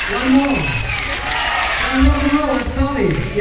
One more. And rock and roll, let's party.